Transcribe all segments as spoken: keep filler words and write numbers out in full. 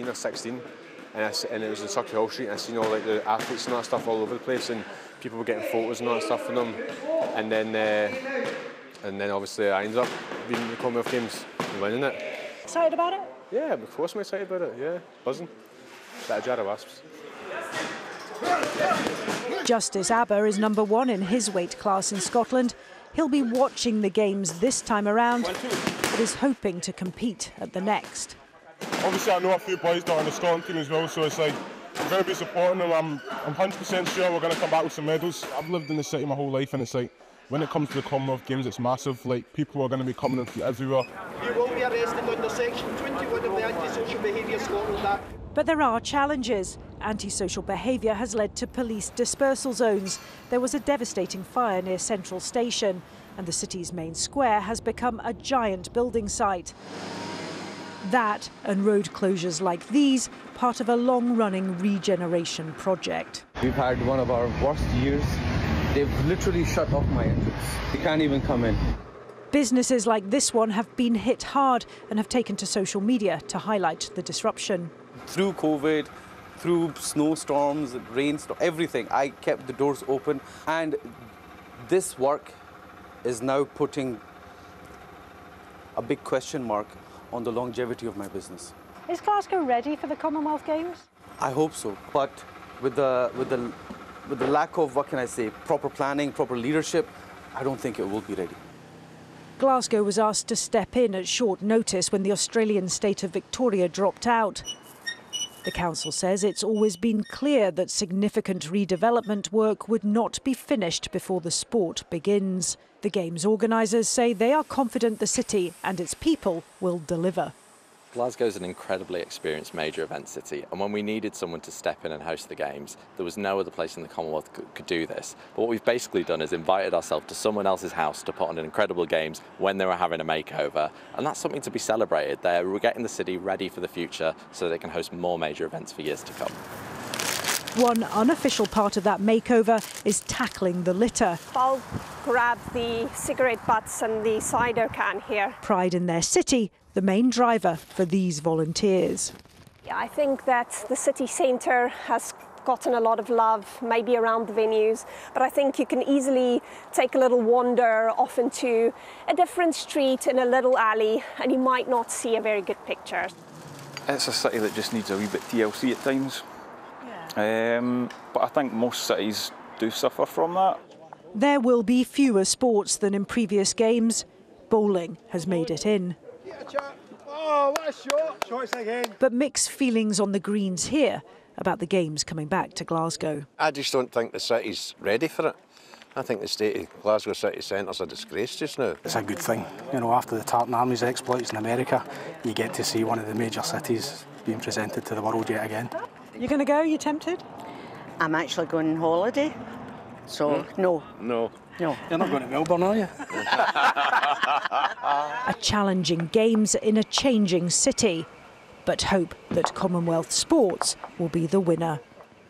fifteen or sixteen, and, I, and it was in Circuit Hall Street, and I seen all like the athletes and that stuff all over the place, and people were getting photos and all that stuff from them, and then uh, and then obviously I ended up being in the Commonwealth Games and winning it. Excited about it? Yeah, of course I'm excited about it, yeah, buzzing. Bit of jar of wasps. Justice Aber is number one in his weight class in Scotland. He'll be watching the Games this time around, but is hoping to compete at the next. Obviously I know a few boys that are on the Scotland team as well, so it's like, we're going to be supporting them. I'm, I'm one hundred percent sure we're going to come back with some medals. I've lived in the city my whole life, and it's like, when it comes to the Commonwealth Games, it's massive. Like, people are going to be coming in from everywhere. You will be arrested under Section twenty-one of the Antisocial Behaviour Scotland Act. But there are challenges. Antisocial behaviour has led to police dispersal zones. There was a devastating fire near Central Station, and the city's main square has become a giant building site. That and road closures like these, part of a long-running regeneration project. We've had one of our worst years. They've literally shut off my entrance. You can't even come in. Businesses like this one have been hit hard and have taken to social media to highlight the disruption. Through COVID, through snowstorms, rainstorms, everything, I kept the doors open, and this work is now putting a big question mark on the longevity of my business. Is Glasgow ready for the Commonwealth Games? I hope so, but with the, with the, with the lack of, what can I say, proper planning, proper leadership, I don't think it will be ready. Glasgow was asked to step in at short notice when the Australian state of Victoria dropped out. The council says it's always been clear that significant redevelopment work would not be finished before the sport begins. The Games organisers say they are confident the city and its people will deliver. Glasgow is an incredibly experienced major event city, and when we needed someone to step in and host the Games, there was no other place in the Commonwealth that could do this. But what we've basically done is invited ourselves to someone else's house to put on an incredible Games when they were having a makeover, and that's something to be celebrated. They're getting the city ready for the future so they can host more major events for years to come. One unofficial part of that makeover is tackling the litter. I'll grab the cigarette butts and the cider can here. Pride in their city, the main driver for these volunteers. Yeah, I think that the city centre has gotten a lot of love, maybe around the venues, but I think you can easily take a little wander off into a different street in a little alley and you might not see a very good picture. It's a city that just needs a wee bit T L C at times. Yeah. Um, but I think most cities do suffer from that. There will be fewer sports than in previous Games. Bowling has made it in. Oh, what a shot! Shots again. But mixed feelings on the greens here about the Games coming back to Glasgow. I just don't think the city's ready for it. I think the state of Glasgow city centre's a disgrace just now. It's a good thing. You know, after the Tartan Army's exploits in America, you get to see one of the major cities being presented to the world yet again. You're going to go? You tempted? I'm actually going on holiday, so hmm? no. No. No. You're not going to Melbourne, are you? A challenging Games in a changing city, but hope that Commonwealth sports will be the winner.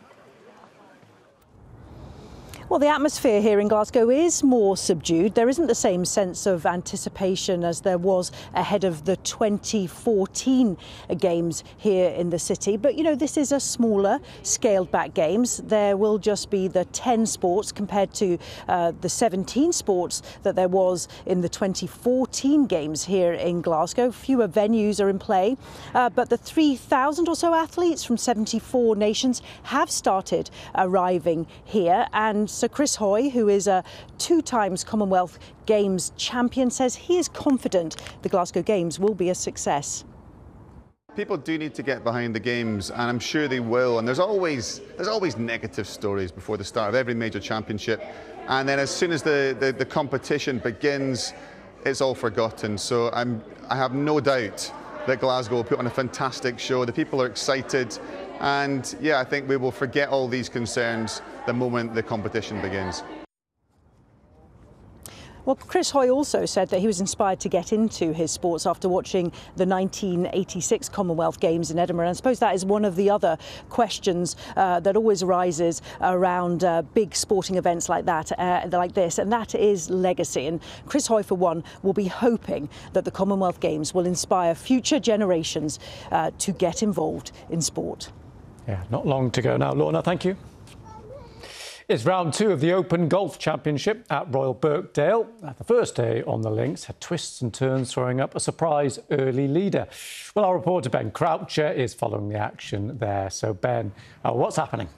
Well, the atmosphere here in Glasgow is more subdued. There isn't the same sense of anticipation as there was ahead of the twenty fourteen Games here in the city. But, you know, this is a smaller, scaled-back Games. There will just be the ten sports compared to uh, the seventeen sports that there was in the twenty fourteen Games here in Glasgow. Fewer venues are in play, uh, but the three thousand or so athletes from seventy-four nations have started arriving here. And Sir Chris Hoy, who is a two times Commonwealth Games champion, says he is confident the Glasgow Games will be a success. People do need to get behind the Games, and I'm sure they will. And there's always there's always negative stories before the start of every major championship, and then as soon as the the, the competition begins, it's all forgotten. So I'm I have no doubt that Glasgow will put on a fantastic show. The people are excited. And yeah, I think we will forget all these concerns the moment the competition begins. Well, Chris Hoy also said that he was inspired to get into his sports after watching the nineteen eighty-six Commonwealth Games in Edinburgh. And I suppose that is one of the other questions uh, that always arises around uh, big sporting events like that, uh, like this, and that is legacy. And Chris Hoy, for one, will be hoping that the Commonwealth Games will inspire future generations uh, to get involved in sport. Yeah, not long to go now, Lorna. Thank you. It's round two of the Open Golf Championship at Royal Birkdale. The first day on the links had twists and turns, throwing up a surprise early leader. Well, our reporter Ben Croucher is following the action there. So, Ben, uh, what's happening?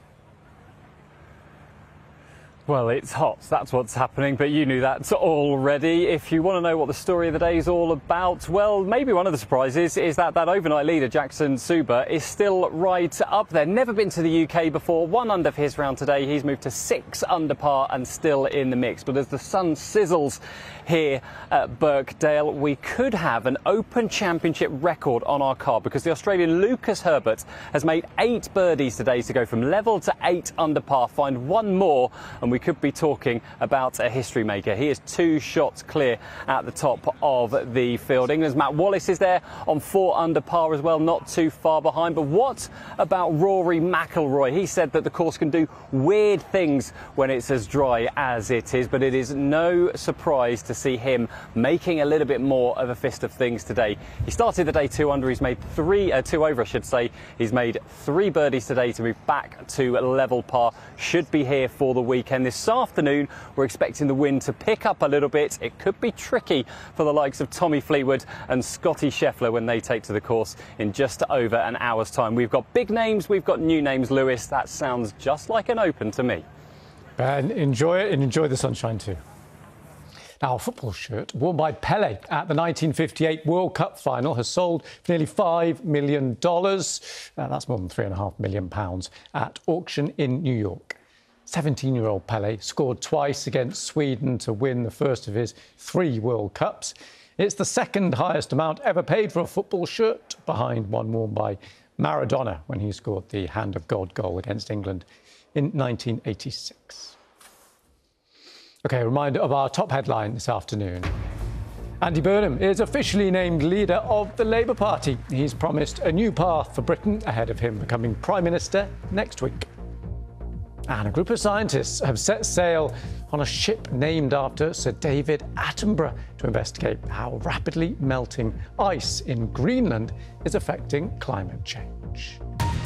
Well, it's hot, that's what's happening, but you knew that already. If you want to know what the story of the day is all about, well, maybe one of the surprises is that that overnight leader, Jackson Suba, is still right up there. Never been to the U K before, one under for his round today. He's moved to six under par and still in the mix. But as the sun sizzles here at Birkdale, we could have an Open Championship record on our card because the Australian Lucas Herbert has made eight birdies today to go from level to eight under par, find one more, and we could be talking about a history maker. He is two shots clear at the top of the field. England's Matt Wallace is there on four under par as well, not too far behind. But what about Rory McIlroy? He said that the course can do weird things when it's as dry as it is, but it is no surprise to see him making a little bit more of a fist of things today. He started the day two under. He's made three, uh, two over, I should say. He's made three birdies today to move back to level par. Should be here for the weekend. This afternoon, we're expecting the wind to pick up a little bit. It could be tricky for the likes of Tommy Fleetwood and Scotty Scheffler when they take to the course in just over an hour's time. We've got big names, we've got new names, Lewis. That sounds just like an Open to me. Ben, enjoy it and enjoy the sunshine too. Now, a football shirt worn by Pelé at the nineteen fifty-eight World Cup final has sold for nearly five million dollars. Uh, that's more than three and a half million pounds at auction in New York. seventeen-year-old Pelé scored twice against Sweden to win the first of his three World Cups. It's the second highest amount ever paid for a football shirt, behind one worn by Maradona when he scored the Hand of God goal against England in nineteen eighty-six. OK, a reminder of our top headline this afternoon. Andy Burnham is officially named leader of the Labour Party. He's promised a new path for Britain ahead of him becoming Prime Minister next week. And a group of scientists have set sail on a ship named after Sir David Attenborough to investigate how rapidly melting ice in Greenland is affecting climate change.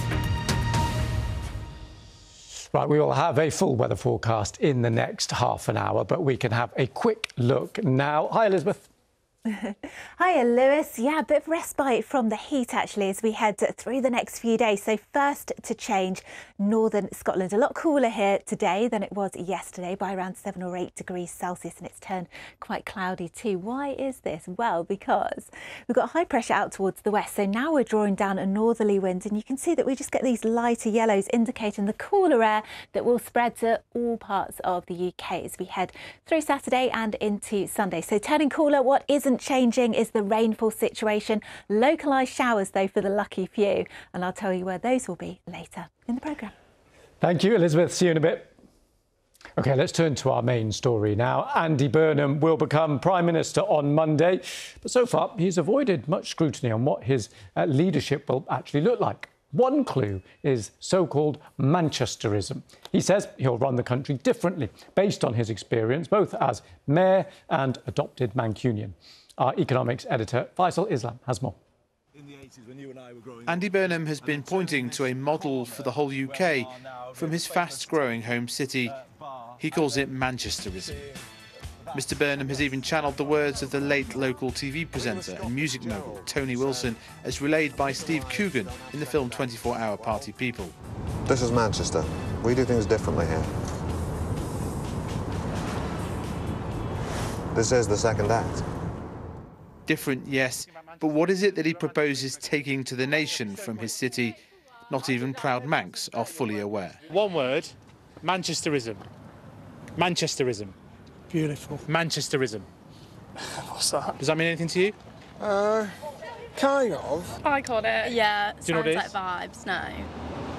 Right, we will have a full weather forecast in the next half an hour, but we can have a quick look now. Hi, Elizabeth. Hiya, Lewis. Yeah, a bit of respite from the heat, actually, as we head through the next few days. So first to change, northern Scotland. A lot cooler here today than it was yesterday by around seven or eight degrees Celsius, and it's turned quite cloudy too. Why is this? Well, because we've got high pressure out towards the west. So now we're drawing down a northerly wind, and you can see that we just get these lighter yellows indicating the cooler air that will spread to all parts of the U K as we head through Saturday and into Sunday. So turning cooler. What isn't changing is the rainfall situation. Localised showers, though, for the lucky few. And I'll tell you where those will be later in the programme. Thank you, Elizabeth. See you in a bit. OK, let's turn to our main story now. Andy Burnham will become Prime Minister on Monday. But so far, he's avoided much scrutiny on what his uh, leadership will actually look like. One clue is so-called Manchesterism. He says he'll run the country differently, based on his experience, both as mayor and adopted Mancunian. Our economics editor, Faisal Islam, has more. Andy Burnham has been pointing to a model for the whole U K from his fast-growing home city. He calls it Manchesterism. Mister Burnham has even channeled the words of the late local T V presenter and music mogul Tony Wilson, as relayed by Steve Coogan in the film twenty-four hour Party People. This is Manchester. We do things differently here. This is the second act. Different, yes, but what is it that he proposes taking to the nation from his city? Not even proud Manx are fully aware. One word, Manchesterism. Manchesterism. Beautiful. Manchesterism. What's that? Does that mean anything to you? Uh, kind of. I caught it. Yeah, Do you know what it sounds is? like vibes, no.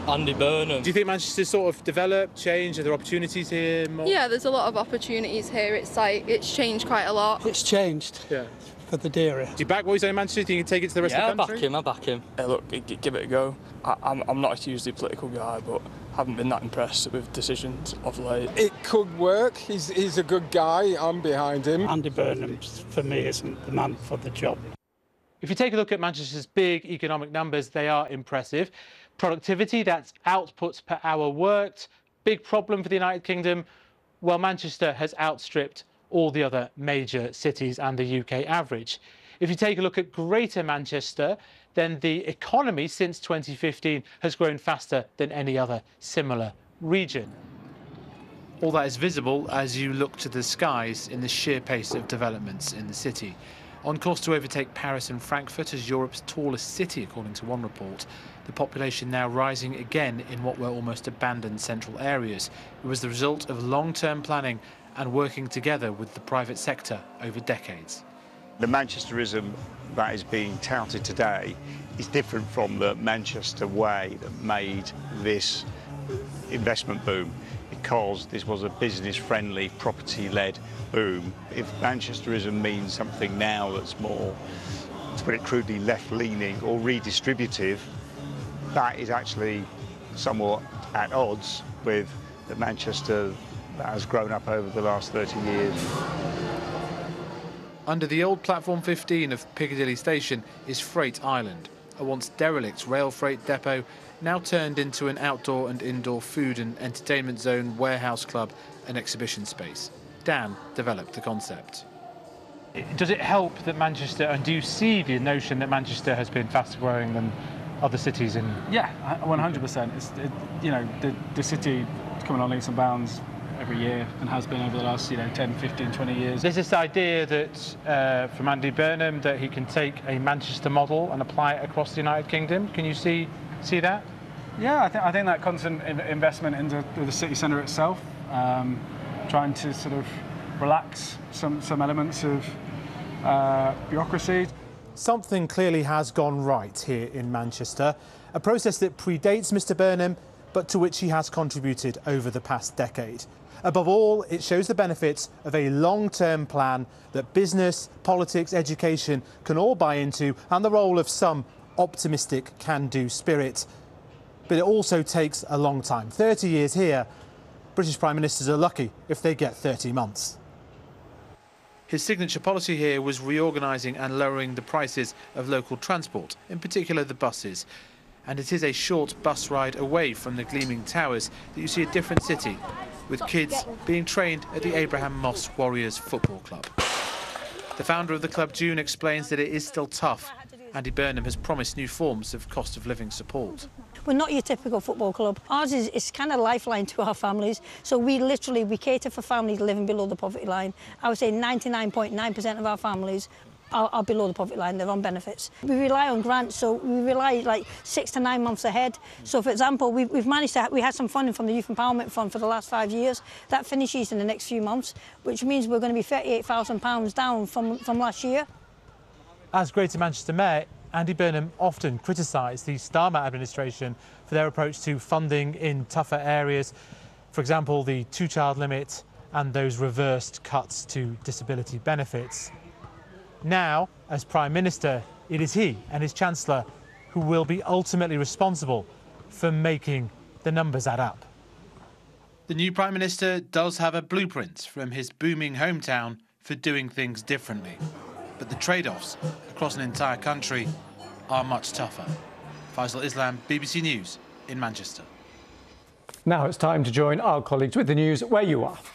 Andy Burnham. Do you think Manchester's sort of developed, changed? Are there opportunities here? More? Yeah, there's a lot of opportunities here. It's like, it's changed quite a lot. It's changed. Yeah. For the dairy. Do you back what he's saying in Manchester? Do you think you can take it to the rest yeah, of the country? Yeah, I back him, I back him. Hey, look, g- give it a go. I, I'm, I'm not a hugely political guy, but haven't been that impressed with decisions of late. It could work. He's, he's a good guy. I'm behind him. Andy Burnham, for me, isn't the man for the job. If you take a look at Manchester's big economic numbers, they are impressive. Productivity, that's outputs per hour worked. Big problem for the United Kingdom. Well, Manchester has outstripped all the other major cities and the U K average. If you take a look at Greater Manchester, then the economy since twenty fifteen has grown faster than any other similar region. All that is visible as you look to the skies in the sheer pace of developments in the city. On course to overtake Paris and Frankfurt as Europe's tallest city, according to one report. The population now rising again in what were almost abandoned central areas. It was the result of long-term planning and working together with the private sector over decades. The Manchesterism that is being touted today is different from the Manchester way that made this investment boom, because this was a business-friendly, property-led boom. If Manchesterism means something now that's more, to put it crudely, left-leaning or redistributive, that is actually somewhat at odds with the Manchester that has grown up over the last thirty years. Under the old Platform fifteen of Piccadilly Station is Freight Island, a once derelict rail freight depot now turned into an outdoor and indoor food and entertainment zone, warehouse club and exhibition space. Dan developed the concept. Does it help that Manchester, and do you see the notion that Manchester has been faster growing than other cities in? Yeah, one hundred percent. It's, it, you know, the, the city is coming on leaps and bounds every year and has been over the last, you know, ten, fifteen, twenty years. There's this idea that uh, from Andy Burnham that he can take a Manchester model and apply it across the United Kingdom. Can you see see that? Yeah, I think I think that constant in investment into the city centre itself, um, trying to sort of relax some some elements of uh, bureaucracy. Something clearly has gone right here in Manchester, a process that predates Mr Burnham, but to which he has contributed over the past decade. Above all, it shows the benefits of a long-term plan that business, politics, education can all buy into, and the role of some optimistic can-do spirit. But it also takes a long time. thirty years here, British Prime Ministers are lucky if they get thirty months. His signature policy here was reorganising and lowering the prices of local transport, in particular the buses. And it is a short bus ride away from the gleaming towers that you see a different city, with kids being trained at the Abraham Moss Warriors Football Club. The founder of the club, June, explains that it is still tough. Andy Burnham has promised new forms of cost of living support. We're not your typical football club. Ours is, is kind of lifeline to our families. So we literally, we cater for families living below the poverty line. I would say ninety-nine point nine percent of our families are, are below the poverty line, they're on benefits. We rely on grants, so we rely like six to nine months ahead. So for example, we've, we've managed to, we had some funding from the Youth Empowerment Fund for the last five years. That finishes in the next few months, which means we're going to be thirty-eight thousand pounds down from, from last year. As Greater Manchester Mayor, Andy Burnham often criticised the Starmer administration for their approach to funding in tougher areas. For example, the two-child limit and those reversed cuts to disability benefits. Now, as Prime Minister, it is he and his Chancellor who will be ultimately responsible for making the numbers add up. The new Prime Minister does have a blueprint from his booming hometown for doing things differently. But the trade-offs across an entire country are much tougher. Faisal Islam, B B C News in Manchester. Now it's time to join our colleagues with the news where you are.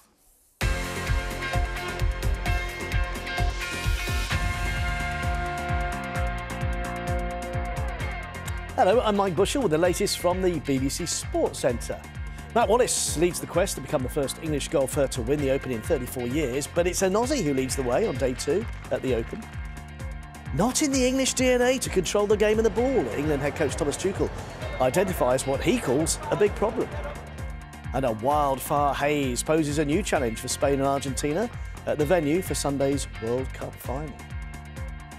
Hello, I'm Mike Bushell with the latest from the B B C Sports Centre. Matt Wallace leads the quest to become the first English golfer to win the Open in thirty-four years, but it's an Aussie who leads the way on day two at the Open. Not in the English D N A to control the game and the ball, England head coach Thomas Tuchel identifies what he calls a big problem. And a wildfire haze poses a new challenge for Spain and Argentina at the venue for Sunday's World Cup final.